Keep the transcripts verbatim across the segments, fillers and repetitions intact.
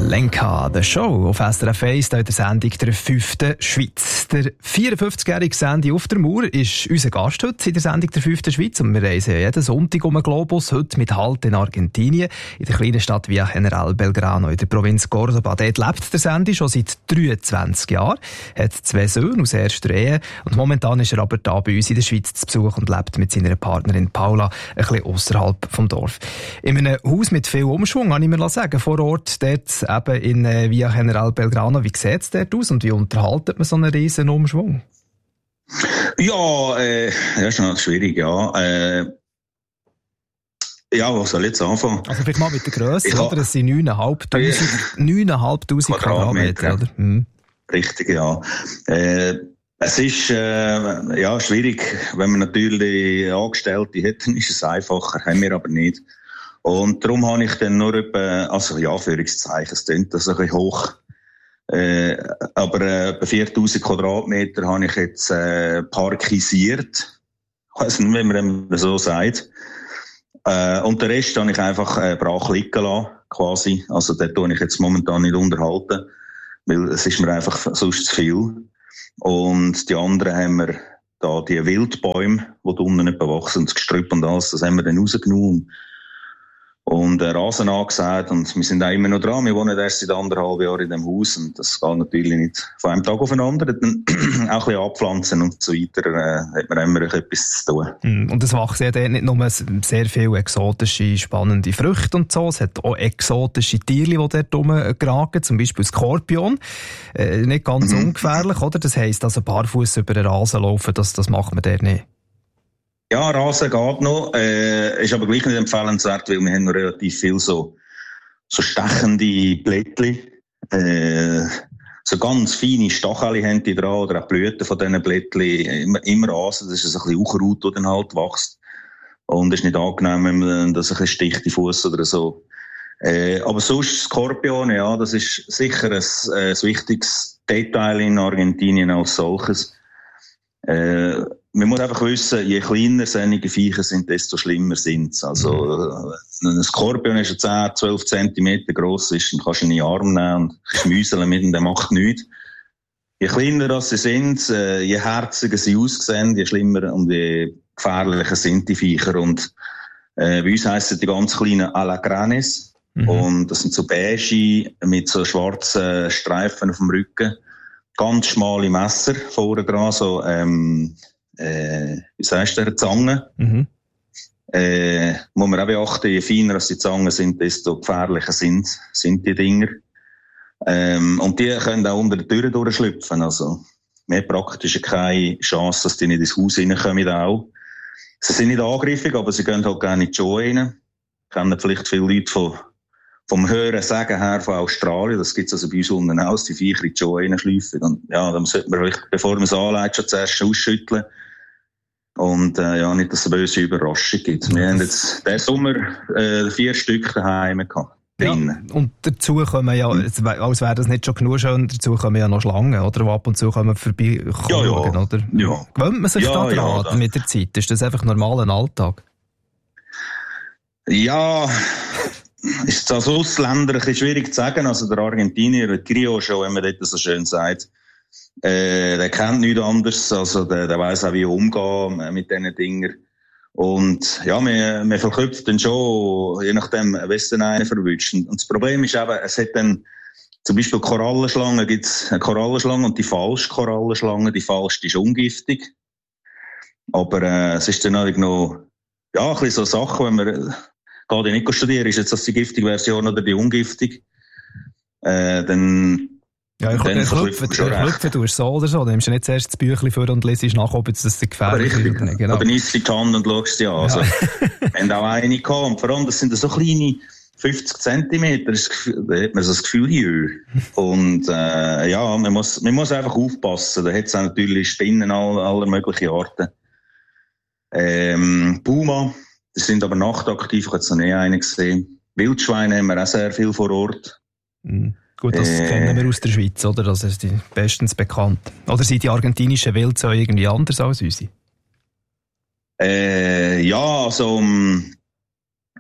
Lenka, The Show auf S R F eins, da in der Sendung der fünften Schweiz. Der vierundfünfzigjährige Sandy auf der Mauer ist unser Gast heute in der Sendung der fünften Schweiz. Und wir reisen jeden Sonntag um den Globus, heute mit Halt in Argentinien, in der kleinen Stadt Villa General Belgrano in der Provinz Córdoba. Dort lebt der Sandy schon seit dreiundzwanzig Jahren, hat zwei Söhne aus erster Ehe und momentan ist er aber da bei uns in der Schweiz zu Besuch und lebt mit seiner Partnerin Paula ein bisschen ausserhalb vom Dorf. In einem Haus mit viel Umschwung, kann ich mir sagen, vor Ort, dort eben in äh, Villa General Belgrano. Wie sieht es dort aus und wie unterhaltet man so einen riesen Umschwung? Ja, äh, das ist noch schwierig, ja. Äh, ja, was soll ich jetzt anfangen? Also vielleicht mal mit der Grösse, oder? Es sind neuntausendfünfhundert Quadratmeter, oder? Hm. Richtig, ja. Äh, es ist äh, ja schwierig, wenn man natürlich Angestellte hat, dann ist es einfacher, haben wir aber nicht. Und darum habe ich dann nur etwa, also ja, Anführungszeichen, es klingt das ein bisschen hoch, äh, aber äh, etwa viertausend Quadratmeter habe ich jetzt äh, parkisiert. Ich weiss nicht, wie man das so sagt. Äh, und den Rest habe ich einfach äh, brach liegen lassen, quasi. Also den tue ich jetzt momentan nicht unterhalten, weil es ist mir einfach sonst zu viel. Und die anderen haben wir da die Wildbäume, die da unten nicht bewachsen, das Gestrüpp und alles, das haben wir dann rausgenommen. Und äh, Rasen angesät und wir sind auch immer noch dran. Wir wohnen erst seit anderthalb Jahren in dem Haus und das geht natürlich nicht von einem Tag auf den anderen. Dann auch ein bisschen abpflanzen und so weiter, äh, hat man immer etwas zu tun. Und es wachsen ja dort nicht nur sehr viele exotische, spannende Früchte und so, es hat auch exotische Tiere, die dort rumgeragen, zum Beispiel Skorpion. Äh, nicht ganz mhm. ungefährlich, oder? Das heisst, also barfuß über den Rasen laufen, das, das macht man dort nicht. Ja, Rasen geht noch, äh, ist aber gleich nicht empfehlenswert, weil wir haben noch relativ viel so, so stechende Blättchen, äh, so ganz feine Stacheln haben die dran, oder auch Blüten von diesen Blättchen, immer, immer Rasen, das ist ein bisschen Unkraut, das dann halt wächst. Und es ist nicht angenehm, wenn man das ein bisschen sticht, die Fuss oder so. Äh, aber sonst Skorpione, ja, das ist sicher ein, ein wichtiges Detail in Argentinien als solches. Äh, Man muss einfach wissen, je kleiner solche Viecher sind, desto schlimmer sind sie. Also, wenn ein Skorpion ist zehn, zwölf Zentimeter gross ist, dann kannst du ihn in den Arm nehmen und schmüseln mit ihm, der macht nichts. Je kleiner das sie sind, je herziger sie aussehen, je schlimmer und je gefährlicher sind die Viecher. Und äh, bei uns heissen die ganz kleinen Alacranes. Mhm. Und das sind so beige mit so schwarzen Streifen auf dem Rücken. Ganz schmale Messer vorne dran, so, ähm, äh, wie sagst du, Zange. Mhm. Äh, muss man auch beachten, je feiner als die Zangen sind, desto gefährlicher sind, sind die Dinger. Ähm, und die können auch unter der Tür durchschlüpfen, also mehr praktisch keine Chance, dass die nicht ins Haus reinkommen auch. Sie sind nicht angriffig, aber sie gehen halt gerne in die Show rein. Kennen vielleicht viele Leute von vom Hören sagen her von Australien, das gibt's also bei uns unten aus, die Viecher in die Show reinschleifen. Und ja, dann sollte man vielleicht, bevor man es anlegt, schon zuerst ausschütteln. Und äh, ja, nicht, dass es eine böse Überraschung gibt. Wir haben jetzt diesen Sommer äh, vier Stück daheim gehabt. Ja, und dazu kommen ja, als wäre das nicht schon genug schön, dazu kommen ja noch Schlangen, oder? Die ab und zu kommen vorbei ja, ja. oder? Ja. Gewöhnt man sich ja, da dran ja, da. mit der Zeit? Ist das einfach normaler Alltag? Ja, ist als Ausländer ein bisschen schwierig zu sagen. Also der Argentinier, der Criollo, wenn man das so schön sagt, äh, der kennt nichts anderes. Also der, der weiss auch, wie umgehen mit diesen Dingen. Und ja, man, man verknüpft dann schon, je nachdem, was dann einen verwünscht. Und das Problem ist eben, es hat dann zum Beispiel Korallenschlangen, gibt's eine Korallenschlange und die falsche Korallenschlange. Die falsche ist ungiftig. Aber äh, es ist dann auch noch, ja, ein bisschen so Sachen, wenn man geht ich nicht studieren, ist jetzt das die giftige Version oder die ungiftig, äh, dann ja, ich dann klüpfen du so oder so, dann nimmst du nicht zuerst das Büchlein vor und lesest nach, ob es das gefährlich ist. Genau. Oder nimmst die Hand und schaust sie an. Ja. Also, wir haben auch eine gehabt, und vor allem, das sind so kleine fünfzig Zentimeter, da hat man so das Gefühl, hier. Und äh, ja, man muss, man muss einfach aufpassen, da hat es auch natürlich Spinnen aller, aller möglichen Arten. Ähm, Puma, die sind aber nachtaktiv, ich habe jetzt noch nie einen gesehen. Wildschweine haben wir auch sehr viel vor Ort. Mhm. Gut, das äh, kennen wir aus der Schweiz, oder? Das ist die bestens bekannt. Oder sind die argentinischen Wildzöhe irgendwie anders als unsere? Äh, ja, also um,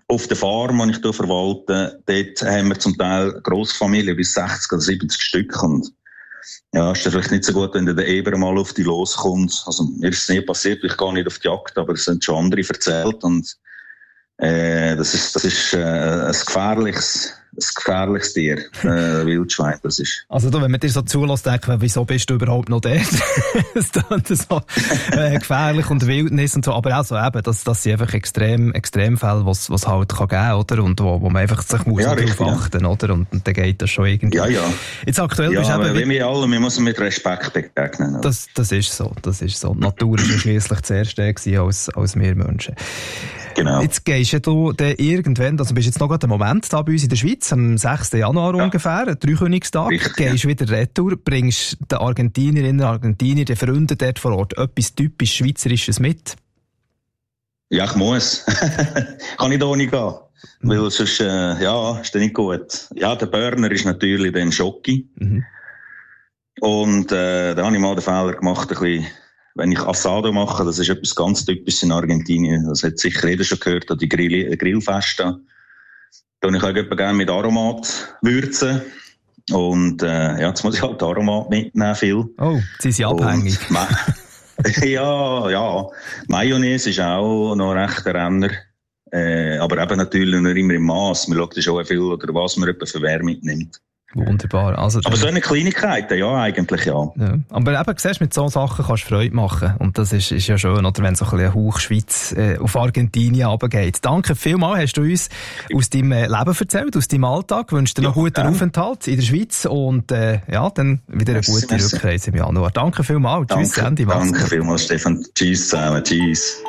auf der Farm, die ich hier verwalte, dort haben wir zum Teil Grossfamilien bis sechzig oder siebzig Stück. Und ja, ist ja vielleicht nicht so gut, wenn der Eber mal auf die loskommt. Also, mir ist es nie passiert, ich gehe nicht auf die Jagd, aber es sind schon andere erzählt. Und, äh, das ist, das ist, äh, ein gefährliches, ein gefährliches Tier, äh, Wildschwein, das ist. Also, du, wenn man dir so zulässt, denkt man, wieso bist du überhaupt noch dort? Es klingt so, äh, gefährlich und Wildnis und so. Aber auch so eben, das, das sind einfach extrem, Extremfälle, was, was halt kann geben, oder? Und wo, wo man einfach sich muss ja, darauf achten, ja. Oder? Und, und dann geht das schon irgendwie. Ja, ja. Jetzt aktuell ja, bist aber eben, wie wir alle, wir müssen mit Respekt begegnen. Oder? Das, das ist so, das ist so. Die Natur war ja schliesslich zuerst der gewesen als, als wir Menschen. Genau. Jetzt gehst du dann irgendwann, also bist jetzt noch gerade einen Moment da bei uns in der Schweiz, am sechsten Januar ja. ungefähr, Dreikönigstag, Richtig, gehst ja. wieder retour, bringst den Argentinierinnen und Argentinier, den Freunden dort vor Ort, etwas typisch Schweizerisches mit? Ja, ich muss. Kann nicht ohne gehen. Mhm. Weil sonst, äh, ja, ist das nicht gut. Ja, der Burner ist natürlich dann Schocki. Mhm. Und, äh, da habe ich mal den Fehler gemacht, ein bisschen, wenn ich Asado mache, das ist etwas ganz Typisches in Argentinien. Das hat sicher jeder schon gehört, die Grill, Grillfeste. Da ich auch gerne mit Aromat würzen. Und, äh, ja, jetzt muss ich halt Aromat mitnehmen, viel. Oh, sie sind abhängig. ja, ja. Mayonnaise ist auch noch recht ein Renner. Äh, aber eben natürlich nicht immer im Maß. Man schaut schon viel, oder was man etwa für wer mitnimmt. Wunderbar. Also, aber so eine Kleinigkeit, ja, eigentlich ja. ja. Aber eben, siehst du, mit so Sachen kannst du Freude machen. Und das ist, ist ja schön, oder wenn so ein bisschen ein Hauch Schweiz äh, auf Argentinien runtergeht. Danke vielmals, hast du uns aus deinem Leben erzählt, aus deinem Alltag. Ich wünsche dir noch ja, guten ja. Aufenthalt in der Schweiz und äh, ja, dann wieder eine gute merci. Rückreise im Januar. Danke vielmals. Danke, tschüss, Andy. Danke vielmals, Stefan. Tschüss zusammen. Tschüss.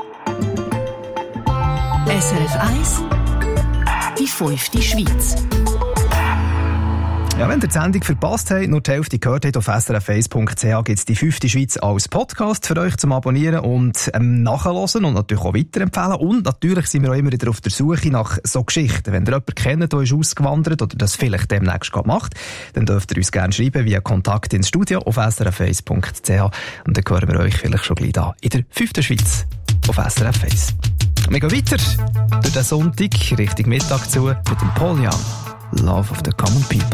S R F eins, die fünfte Schweiz. Ja, wenn ihr die Sendung verpasst habt, nur die Hälfte gehört habt, auf s r f eins punkt c h gibt es die fünfte Schweiz als Podcast für euch zum Abonnieren und ähm, nachhören und natürlich auch weiterempfehlen. Und natürlich sind wir auch immer wieder auf der Suche nach so Geschichten. Wenn ihr jemanden kennt, der ist ausgewandert oder das vielleicht demnächst gerade macht, dann dürft ihr uns gerne schreiben via Kontakt ins Studio auf s r f eins punkt c h und dann hören wir euch vielleicht schon gleich da in der fünften Schweiz auf S R F eins. Wir gehen weiter durch den Sonntag Richtung Mittag zu mit dem Paul Young. Love of the Common People.